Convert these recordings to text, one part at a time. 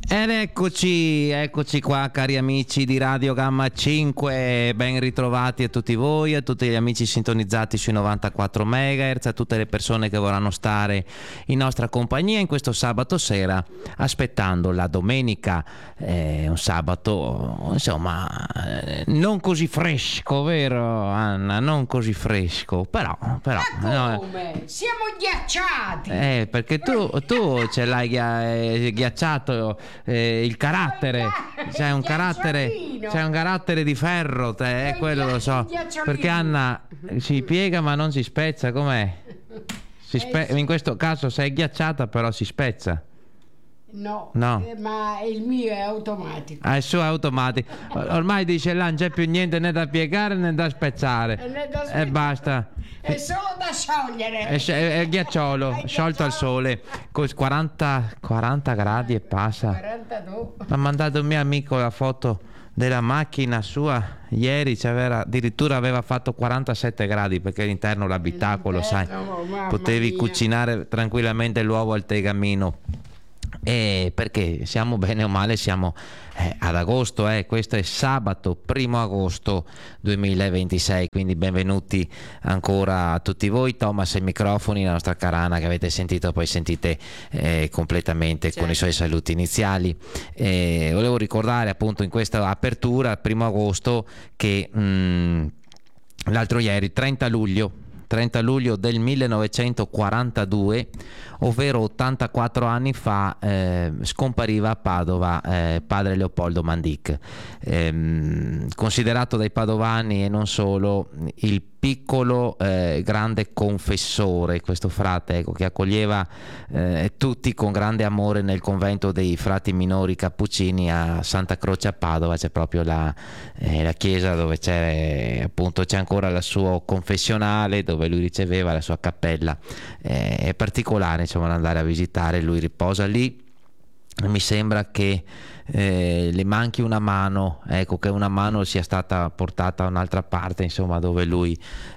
Ed eccoci qua cari amici di Radio Gamma 5, ben ritrovati a tutti voi, a tutti gli amici sintonizzati sui 94 MHz, a tutte le persone che vorranno stare in nostra compagnia in questo sabato sera, aspettando la domenica, un sabato insomma non così fresco, vero Anna? Non così fresco, però Ma come? Siamo ghiacciati! Perché tu ce l'hai ghiacciato il carattere, c'è un carattere di ferro te, quello lo so, perché Anna si piega ma non si spezza, com'è? In questo caso sei ghiacciata però si spezza. No. Ma il mio è automatico. Il suo è automatico. Ormai dice là non c'è più niente né da piegare né da spezzare. E basta. È solo da sciogliere. È ghiacciolo, sciolto al sole. Con 40 gradi e passa. 42. Mi ha mandato un mio amico la foto della macchina sua ieri, addirittura aveva fatto 47 gradi perché all'interno l'abitacolo, sai, potevi cucinare tranquillamente l'uovo al tegamino. Perché siamo bene o male siamo ad agosto, questo è sabato 1 agosto 2026, quindi benvenuti ancora a tutti voi. Thomas ai microfoni, la nostra Carana che avete sentito, poi sentite completamente con i suoi saluti iniziali. Volevo ricordare appunto in questa apertura 1 agosto che l'altro ieri 30 luglio del 1942, ovvero 84 anni fa, scompariva a Padova padre Leopoldo Mandic, considerato dai padovani e non solo il piccolo grande confessore, questo frate che accoglieva tutti con grande amore nel convento dei frati minori cappuccini a Santa Croce a Padova. C'è proprio la chiesa dove c'è ancora il suo confessionale, dove lui riceveva la sua cappella. È particolare insomma andare a visitare, lui riposa lì. Mi sembra che le manchi una mano, che una mano sia stata portata a un'altra parte, insomma, dove lui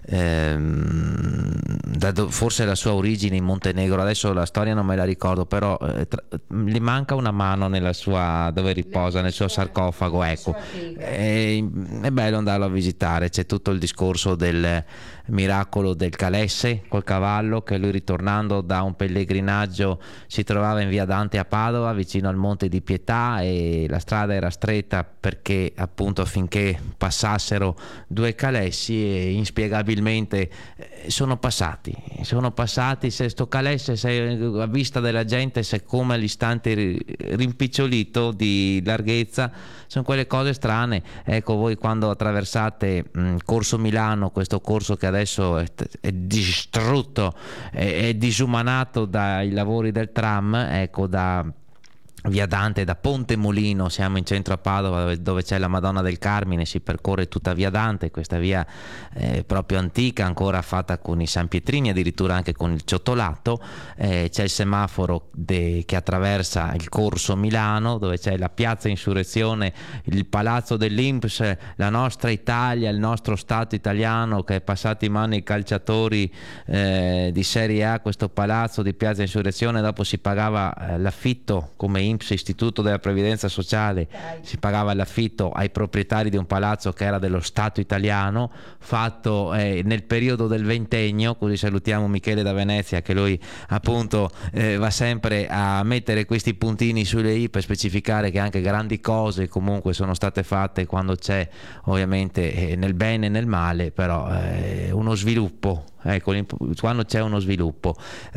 forse la sua origine in Montenegro, adesso la storia non me la ricordo, però le manca una mano nella sua, dove riposa, nel suo sarcofago, ecco. È bello andarlo a visitare. C'è tutto il discorso del miracolo del Calesse col cavallo, che lui ritornando da un pellegrinaggio si trovava in via Dante a Padova vicino al Monte di Pietà, e la strada era stretta perché appunto affinché passassero 2 calessi, e inspiegabilmente sono passati se sto calesse, a vista della gente, se come all'istante rimpicciolito di larghezza. Sono quelle cose strane. Ecco, voi quando attraversate Corso Milano, questo corso che adesso è distrutto, è disumanato dai lavori del tram, ecco, da via Dante, da Ponte Molino, siamo in centro a Padova dove c'è la Madonna del Carmine, si percorre tutta via Dante, questa via proprio antica, ancora fatta con i San Pietrini, addirittura anche con il ciottolato. C'è il semaforo che attraversa il Corso Milano, dove c'è la piazza Insurrezione, il palazzo dell'Inps, la nostra Italia, il nostro Stato italiano che è passato in mano ai calciatori di Serie A, questo palazzo di piazza Insurrezione. Dopo si pagava l'affitto come INPS, Istituto della Previdenza Sociale, si pagava l'affitto ai proprietari di un palazzo che era dello Stato italiano, fatto nel periodo del ventennio. Così salutiamo Michele da Venezia, che lui appunto va sempre a mettere questi puntini sulle i per specificare che anche grandi cose comunque sono state fatte quando c'è ovviamente nel bene e nel male, però uno sviluppo. Ecco, quando c'è uno sviluppo,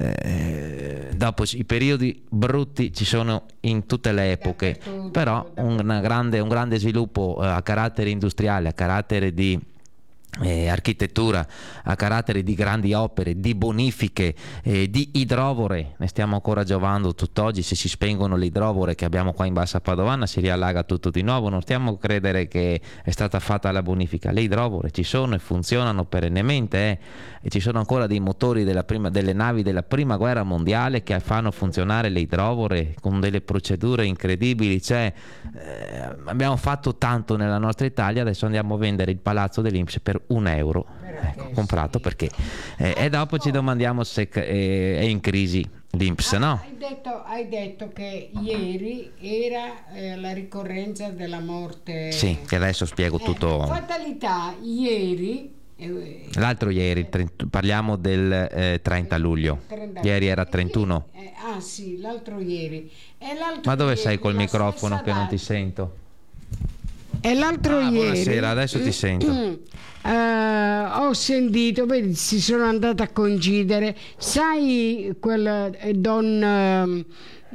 dopo i periodi brutti ci sono in tutte le epoche, però un grande sviluppo a carattere industriale, a carattere di architettura, a carattere di grandi opere, di bonifiche, di idrovore. Ne stiamo ancora giovando tutt'oggi. Se si spengono le idrovore che abbiamo qua in Bassa Padovana si riallaga tutto di nuovo. Non stiamo a credere che è stata fatta la bonifica. Le idrovore ci sono e funzionano perennemente, e ci sono ancora dei motori delle navi della prima guerra mondiale che fanno funzionare le idrovore con delle procedure incredibili. Abbiamo fatto tanto nella nostra Italia, adesso andiamo a vendere il palazzo dell'Inps per €1, comprato perché e dopo ci domandiamo se è in crisi l'INPS, no? Hai detto che ieri era la ricorrenza della morte. Sì, che adesso spiego tutto. Fatalità, ieri. L'altro ieri, parliamo del 30 luglio. Ieri era 31. Sì, l'altro ieri. Ma dove sei col microfono che non ti sento? E l'altro ieri. Buonasera, adesso ti sento. Ho sentito, vedi, si sono andate a coincidere. Sai quel Don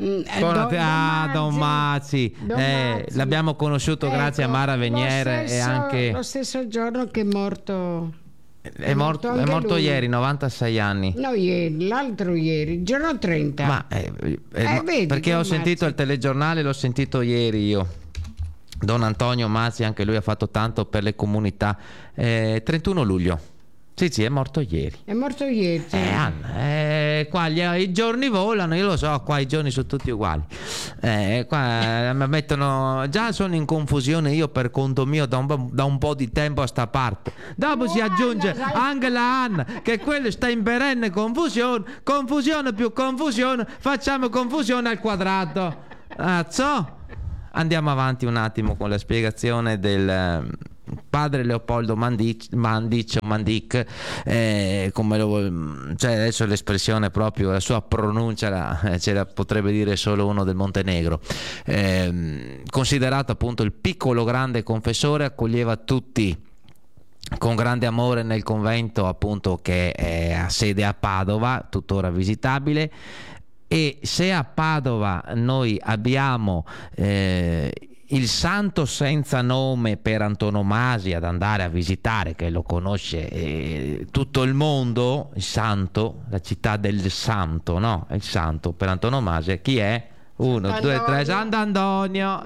Mazzi, l'abbiamo conosciuto grazie a Mara Veniere e anche lo stesso giorno che è morto. È morto ieri, 96 anni. No, l'altro ieri, il giorno 30. Ma vedi, perché ho sentito il telegiornale, l'ho sentito ieri io. Don Antonio Mazzi, anche lui ha fatto tanto per le comunità. 31 luglio. Sì, è morto ieri. È morto ieri. Anna, qua i giorni volano, io lo so, qua i giorni sono tutti uguali. Qua mi mettono, già sono in confusione io per conto mio da un po' di tempo a sta parte. Dopo si aggiunge anche la Anna, che quello sta in perenne confusione più confusione, facciamo confusione al quadrato. Andiamo avanti un attimo con la spiegazione del padre Leopoldo Mandic, cioè adesso l'espressione proprio, la sua pronuncia ce la potrebbe dire solo uno del Montenegro. Considerato appunto il piccolo grande confessore, accoglieva tutti con grande amore nel convento appunto che ha sede a Padova, tuttora visitabile. E se a Padova noi abbiamo il santo senza nome per antonomasia da andare a visitare, che lo conosce tutto il mondo, il santo, la città del santo, no? Il santo per antonomasia, chi è? 1, 2, 3, Sant'Antonio.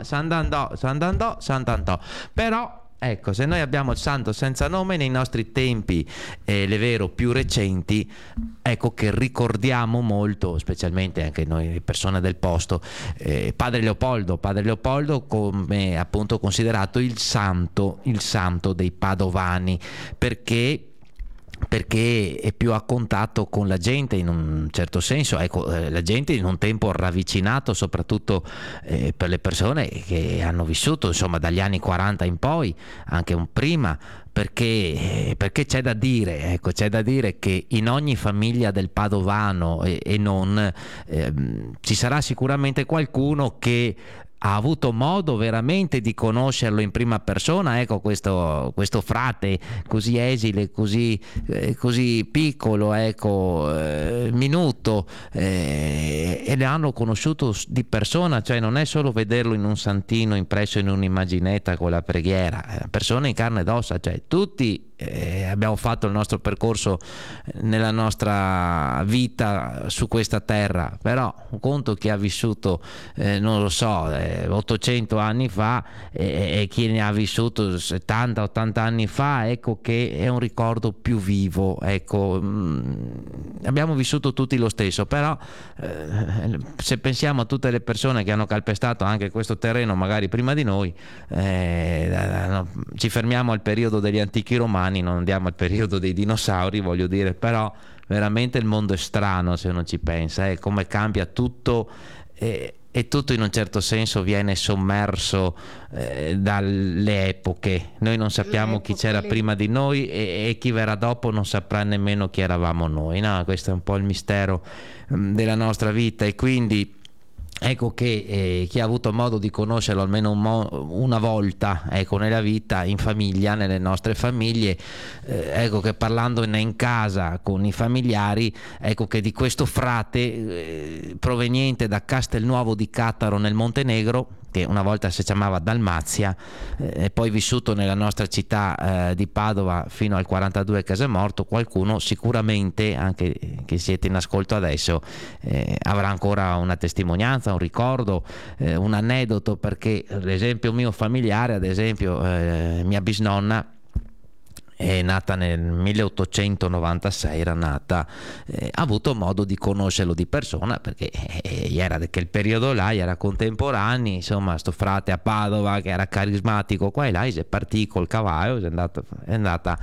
Però ecco, se noi abbiamo il santo senza nome nei nostri tempi, le vero più recenti, ecco che ricordiamo molto, specialmente anche noi persone del posto, Padre Leopoldo come appunto considerato il santo dei padovani, perché è più a contatto con la gente in un certo senso, ecco, la gente in un tempo ravvicinato, soprattutto per le persone che hanno vissuto insomma dagli anni 40 in poi, anche un prima, perché c'è da dire che in ogni famiglia del padovano e non ci sarà sicuramente qualcuno che ha avuto modo veramente di conoscerlo in prima persona, ecco, questo frate così esile, così piccolo, ecco, minuto, e le hanno conosciuto di persona, cioè non è solo vederlo in un santino impresso in un'immaginetta con la preghiera, persone in carne ed ossa, cioè tutti abbiamo fatto il nostro percorso nella nostra vita su questa terra, però un conto chi ha vissuto non lo so 800 anni fa e chi ne ha vissuto 70-80 anni fa, ecco che è un ricordo più vivo, ecco, abbiamo vissuto tutti lo stesso, però se pensiamo a tutte le persone che hanno calpestato anche questo terreno magari prima di noi, ci fermiamo al periodo degli antichi romani, non andiamo al periodo dei dinosauri, voglio dire, però veramente il mondo è strano se uno ci pensa, come cambia tutto e tutto in un certo senso viene sommerso dalle epoche. Noi non sappiamo chi c'era prima di noi e chi verrà dopo non saprà nemmeno chi eravamo noi, no? Questo è un po' il mistero della nostra vita, e quindi ecco che chi ha avuto modo di conoscerlo almeno una volta, ecco, nella vita, in famiglia, nelle nostre famiglie, ecco che parlandone in casa con i familiari, ecco che di questo frate proveniente da Castelnuovo di Cattaro nel Montenegro, che una volta si chiamava Dalmazia, e poi vissuto nella nostra città di Padova fino al 42 che è morto, qualcuno sicuramente, anche che siete in ascolto adesso, avrà ancora una testimonianza, un ricordo, un aneddoto, perché l'esempio mio familiare, ad esempio mia bisnonna è nata nel 1896, era nata, ha avuto modo di conoscerlo di persona perché era di quel periodo là, era contemporanei, insomma, sto frate a Padova che era carismatico qua e là, si è partito col cavallo, è andata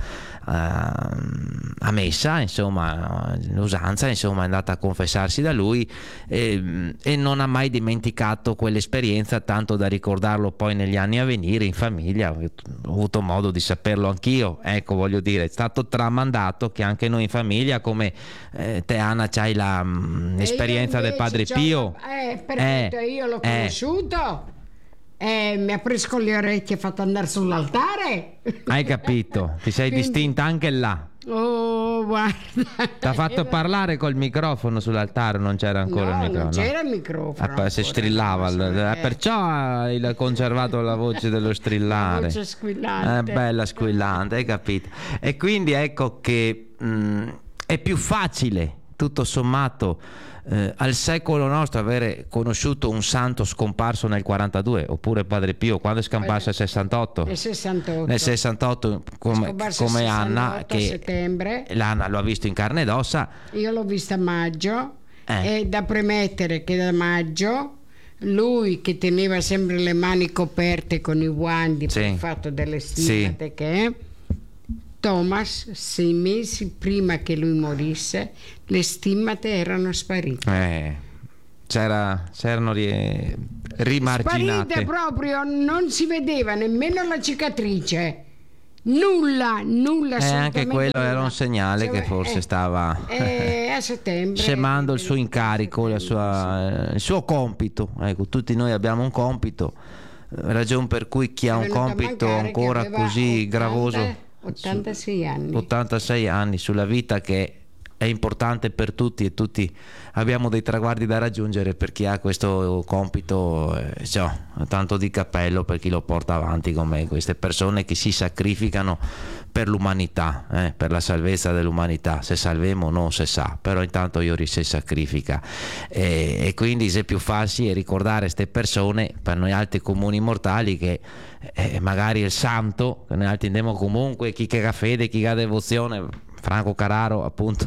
a messa, insomma, l'usanza, insomma, è andata a confessarsi da lui e non ha mai dimenticato quell'esperienza, tanto da ricordarlo poi negli anni a venire in famiglia. Ho avuto modo di saperlo anch'io, ecco, voglio dire, è stato tramandato che anche noi in famiglia, come te Anna c'hai l'esperienza del Padre Pio, perfetto, io l'ho conosciuto, mi ha preso con le orecchie e fatto andare sull'altare, hai capito, ti sei distinta anche là. Oh, guarda, ti ha fatto parlare col microfono sull'altare, non c'era ancora il microfono? Non c'era il microfono, si strillava, perciò hai conservato la voce dello strillare, la voce squillante, bella squillante, hai capito? E quindi ecco che è più facile tutto sommato al secolo nostro avere conosciuto un santo scomparso nel 42, oppure Padre Pio quando è scomparso nel 68, nel 68 come Anna, che settembre. L'Anna lo ha visto in carne ed ossa, io l'ho vista a maggio, è da premettere che da maggio lui, che teneva sempre le mani coperte con i guanti per il fatto delle stigmate, che Thomas, 6 mesi prima che lui morisse, le stimmate erano sparite. C'erano rimarginate. Sparite proprio, non si vedeva nemmeno la cicatrice. Nulla anche quello era un segnale che forse stava a settembre scemando il suo incarico, il suo compito. Ecco, tutti noi abbiamo un compito, ragione per cui chi ha un compito ancora così gravoso, 86 anni sulla vita, che è importante per tutti e tutti abbiamo dei traguardi da raggiungere, per chi ha questo compito tanto di cappello per chi lo porta avanti, come queste persone che si sacrificano per l'umanità, per la salvezza dell'umanità. Se salvemo non si sa, però intanto si sacrifica, e quindi se più facile è ricordare queste persone per noi altri comuni mortali, che magari il santo che noi altri andiamo comunque, chi che ha fede, chi che ha devozione. Franco Carraro appunto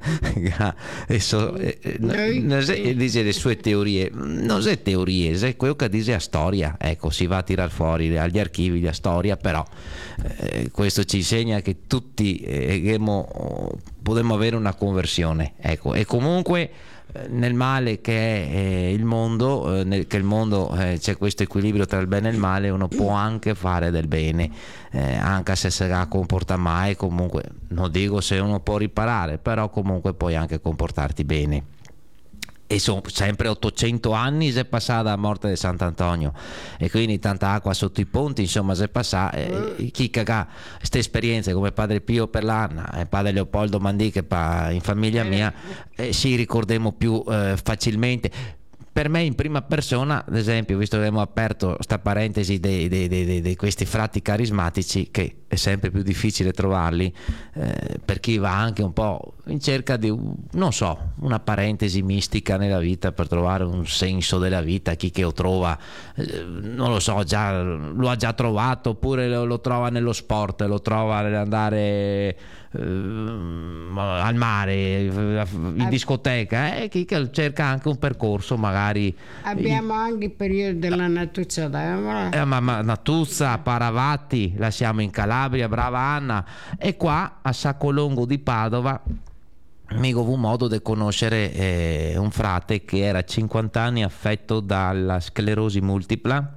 dice le sue teorie, non è teorie, è quello che dice a storia, ecco, si va a tirar fuori agli archivi la storia, però questo ci insegna che tutti potremmo avere una conversione, ecco, e comunque nel male che è il mondo, che il mondo c'è questo equilibrio tra il bene e il male, uno può anche fare del bene, anche se si comporta mai, comunque non dico se uno può riparare, però comunque puoi anche comportarti bene. E sono sempre 800 anni se è passata la morte di Sant'Antonio, e quindi tanta acqua sotto i ponti, insomma, se passa chi caga queste esperienze come Padre Pio per l'Anna e Padre Leopoldo Mandì, che in famiglia mia si ricordiamo più facilmente. Per me in prima persona, ad esempio, visto che abbiamo aperto sta parentesi di questi frati carismatici, che è sempre più difficile trovarli, per chi va anche un po' in cerca di, non so, una parentesi mistica nella vita, per trovare un senso della vita, chi che lo trova, non lo so, lo ha già trovato, oppure lo trova nello sport, lo trova nell'andare al mare, in discoteca, chi che cerca anche un percorso, magari abbiamo anche il periodo della Natuzza, ma Natuzza, Paravatti, la siamo in Calabria, brava Anna, e qua a Saccolongo di Padova mi ho avuto modo di conoscere un frate che era 50 anni affetto dalla sclerosi multipla.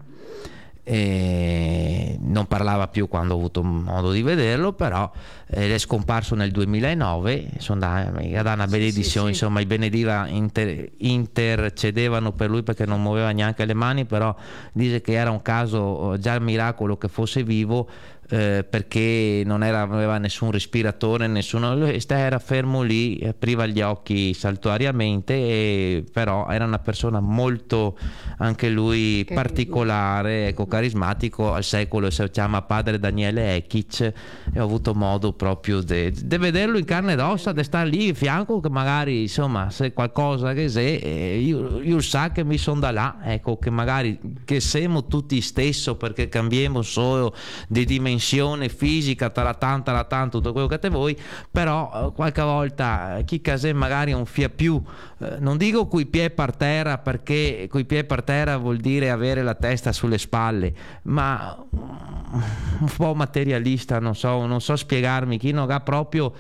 Non parlava più quando ho avuto modo di vederlo, però è scomparso nel 2009, sono una benedizione, insomma, i benediva intercedevano per lui perché non muoveva neanche le mani, però dice che era un caso già il miracolo che fosse vivo, perché non aveva nessun respiratore, nessuno, era fermo lì, apriva gli occhi saltuariamente, però era una persona molto, anche lui, particolare, ecco, carismatico. Al secolo si chiama Padre Daniele Ekic, e ho avuto modo proprio di vederlo in carne ed ossa, di stare lì in fianco, che magari, insomma, se qualcosa che io sa che mi sono da là, ecco, che magari che siamo tutti stesso, perché cambiamo solo di dimensione fisica, taratanta, tutto quello che te vuoi, però qualche volta chi casè magari un fia più, non dico coi piedi per terra, perché coi piedi per terra vuol dire avere la testa sulle spalle, ma un po' materialista, non so spiegarmi, chi non ha proprio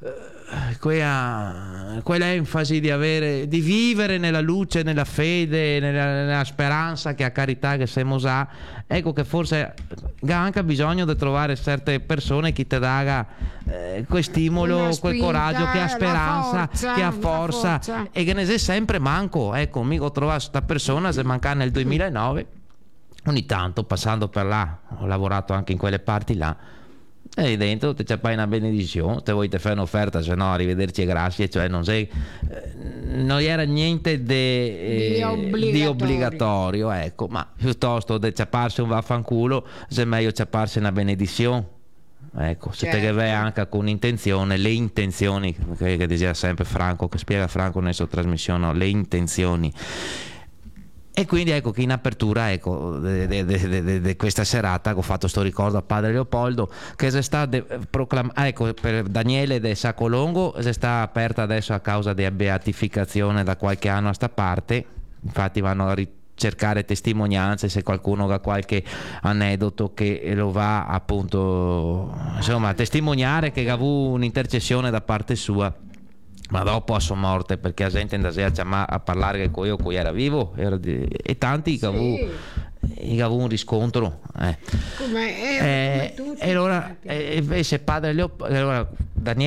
quell'enfasi di vivere nella luce, nella fede, nella speranza, che a carità che siamo usà, ecco che forse ha anche bisogno di trovare certe persone che ti dà quel stimolo, spinta, quel coraggio, che ha speranza, che ha forza, e che ne sei sempre manco. Ecco, mi ho trovato questa persona, se manca nel 2009, ogni tanto passando per là, ho lavorato anche in quelle parti là, e dentro ti c'è poi una benedizione, te vuoi te fare un'offerta, se no arrivederci e grazie, cioè non era niente di obbligatorio, ecco, ma piuttosto di ciapparsi un vaffanculo, se è meglio ciapparsi una benedizione. Ecco, se te che vai anche con intenzione, le intenzioni che diceva sempre Franco, che spiega Franco nella sua trasmissione, le intenzioni. E quindi ecco che in apertura, ecco, di questa serata ho fatto sto ricordo a padre Leopoldo, che si sta ecco, per Daniele de Saccolongo si sta aperta adesso a causa della beatificazione da qualche anno a sta parte, infatti vanno a cercare testimonianze, se qualcuno ha qualche aneddoto che lo va appunto insomma a testimoniare che ha avuto un'intercessione da parte sua, ma dopo a sua morte, perché la gente andava a parlare con io era vivo, e tanti che avevo un riscontro, come tutti, e allora invece padre Leopoldo, allora